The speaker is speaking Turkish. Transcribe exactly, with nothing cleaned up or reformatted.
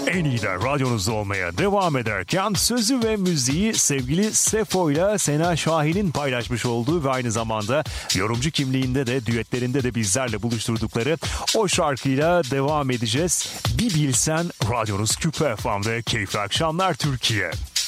En iyiler radyonuzda olmaya devam ederken sözü ve müziği sevgili Sefo ile Sena Şahin'in paylaşmış olduğu ve aynı zamanda yorumcu kimliğinde de düetlerinde de bizlerle buluşturdukları o şarkıyla devam edeceğiz. Bir bilsen radyonuz Küpe F M'de keyifli akşamlar Türkiye.